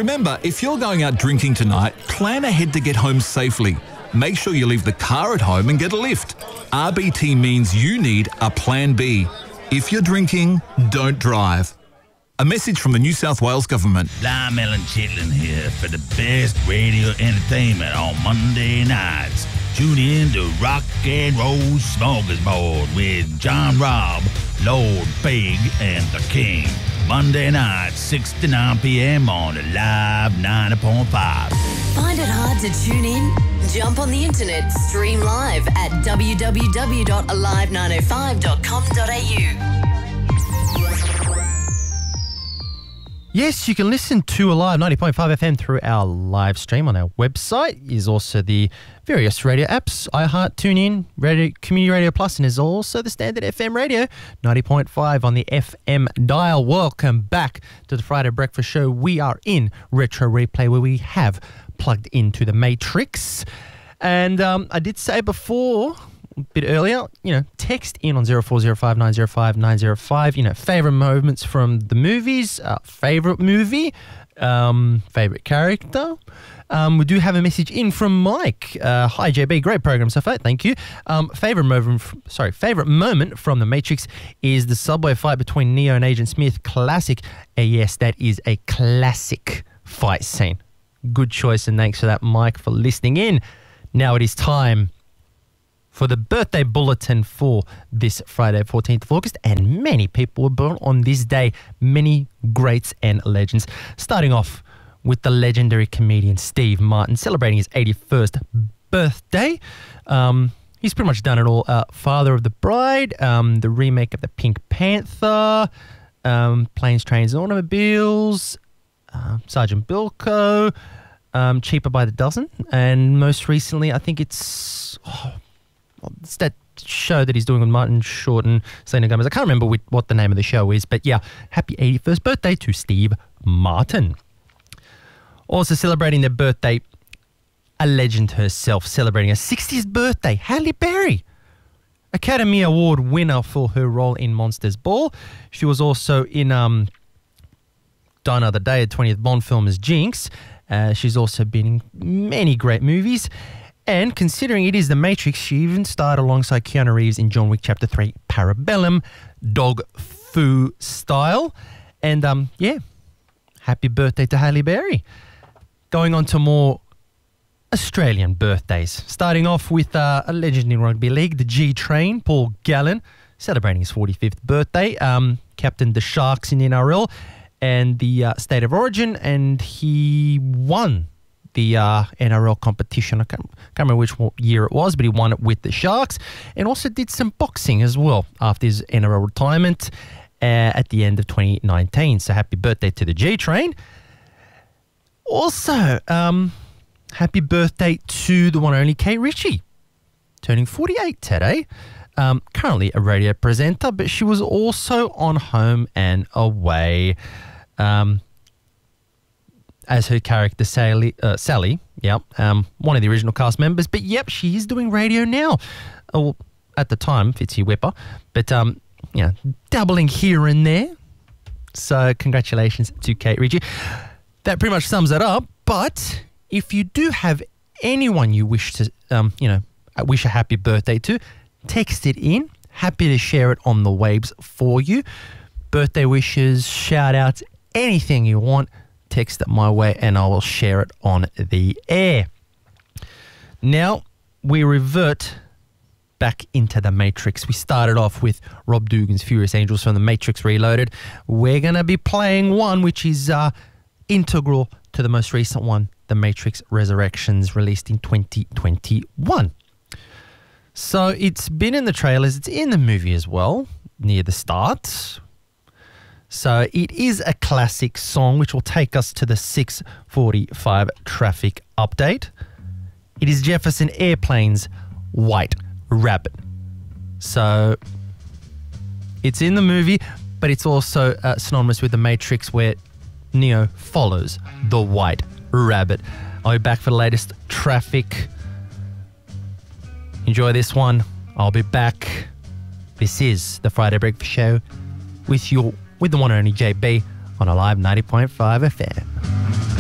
Remember, if you're going out drinking tonight, plan ahead to get home safely. Make sure you leave the car at home and get a lift. RBT means you need a plan B. If you're drinking, don't drive. A message from the New South Wales Government. Lime Ellen Chitlin here for the best radio entertainment on Monday nights. Tune in to Rock and Roll Smorgasbord with John Robb, Lord Big, and the King. Monday night, 6 to 9 p.m. on Live 90.5. Find it hard to tune in? Jump on the internet, stream live at www.alive905.com.au. Yes, you can listen to Alive 90.5 FM through our live stream on our website. Is also the various radio apps, iHeart, TuneIn, Radio, Community Radio Plus, and is also the standard FM radio, 90.5 on the FM dial. Welcome back to the Friday Breakfast Show. We are in Retro Replay, where we have plugged into the Matrix. And I did say before, a bit earlier, text in on 0405 905 905, favourite moments from the movies, favourite movie, favourite character. We do have a message in from Mike. Hi, JB, great program so far, thank you. Favourite moment from The Matrix is the subway fight between Neo and Agent Smith. Classic. Yes, that is a classic fight scene. Good choice, and thanks for that, Mike, for listening in. Now it is time for the birthday bulletin for this Friday, 14th of August, and many people were born on this day, many greats and legends. Starting off with the legendary comedian Steve Martin, celebrating his 81st birthday. He's pretty much done it all. Father of the Bride, the remake of the Pink Panther, Planes, Trains and Automobiles, Sergeant Bilko, Cheaper by the Dozen, and most recently, I think it's that show that he's doing with Martin Short and Selena Gomez. I can't remember what the name of the show is, but yeah, happy 81st birthday to Steve Martin. Also celebrating their birthday, a legend herself, celebrating her 60th birthday, Halle Berry. Academy Award winner for her role in Monsters Ball. She was also in Die Another Day, a 20th Bond film as Jinx. She's also been in many great movies. And considering it is The Matrix, she even starred alongside Keanu Reeves in John Wick Chapter 3, Parabellum, Dog Fu Style. And happy birthday to Halle Berry. Going on to more Australian birthdays. Starting off with a legend in rugby league, the G-Train, Paul Gallen, celebrating his 45th birthday. Captained the Sharks in the NRL and the State of Origin, and he won the NRL competition. I can't remember which year it was, but he won it with the Sharks, and also did some boxing as well after his NRL retirement at the end of 2019. So happy birthday to the G-Train. Also, happy birthday to the one and only Kate Ritchie, turning 48 today. Currently a radio presenter, but she was also on Home and Away as her character Sally, one of the original cast members. But yep, she is doing radio now. Well, at the time, Fitzy Whipper, but dabbling here and there. So congratulations to Kate Ritchie. That pretty much sums it up. But if you do have anyone you wish to, wish a happy birthday to, text it in. Happy to share it on the waves for you. Birthday wishes, shout outs, anything you want, text it my way and I will share it on the air. Now we revert back into The Matrix. We started off with Rob Dugan's Furious Angels from The Matrix Reloaded. We're going to be playing one which is integral to the most recent one, The Matrix Resurrections, released in 2021. So it's been in the trailers, it's in the movie as well, near the start. So it is a classic song which will take us to the 6:45 traffic update. It is Jefferson Airplane's White Rabbit. So it's in the movie, but it's also synonymous with The Matrix, where Neo follows the White Rabbit. I'll be back for the latest traffic. Enjoy this one. I'll be back. This is the Friday Breakfast Show with the one and only JB on Alive 90.5 FM.